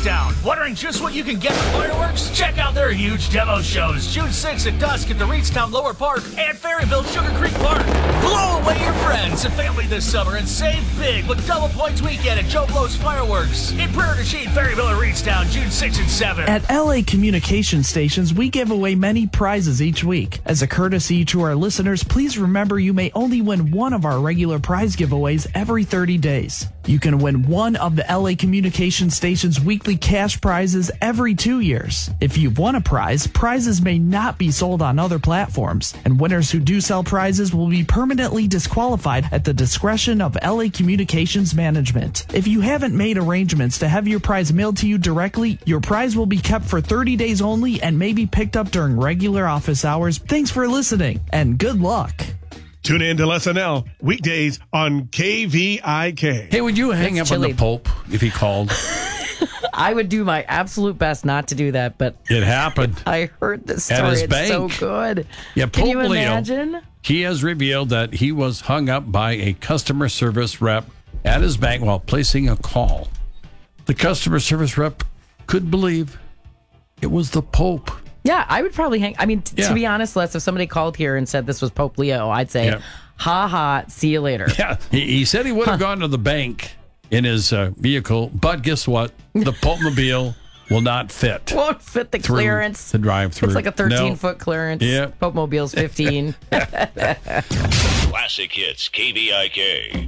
Reedstown. Wondering just what you can get for fireworks? Check out their huge demo shows June 6th at dusk at the Reedstown Lower Park and Ferryville Sugar Creek Park. Blow away your friends and family this summer and save big with Double Points Weekend at Joe Blow's Fireworks in Prairie du Chien, Ferryville, and Reedstown, June 6th and 7th. At LA Communication Stations, we give away many prizes each week. As a courtesy to our listeners, please remember you may only win one of our regular prize giveaways every 30 days. You can win one of the LA Communication Station's weekly cash prizes every 2 years. If you've won a prize, prizes may not be sold on other platforms, and winners who do sell prizes will be permanently disqualified at the discretion of LA Communications Management. If you haven't made arrangements to have your prize mailed to you directly, your prize will be kept for 30 days only and may be picked up during regular office hours. Thanks for listening, and good luck. Tune in to SNL weekdays on KVIK. Hey, would you hang It's up on chilly. the Pope if he called? I would do my absolute best not to do that, but It happened. I heard this At story. his It's bank. so good. Yeah, Can you Pope Leo. imagine? He has revealed that he was hung up by a customer service rep at his bank while placing a call. The customer service rep couldn't believe it was the Pope. Yeah, I would probably hang. I mean, Yeah. to be honest, Les, if somebody called here and said this was Pope Leo, I'd say, Yeah. ha ha, see you later. Yeah, he said he would have gone to the bank in his vehicle, but guess what? The Pope-mobile will not fit Won't fit the through clearance. the drive-through. It's like a No. 13-foot clearance. Yeah. Pope Mobile's 15. Classic Hits KVIK.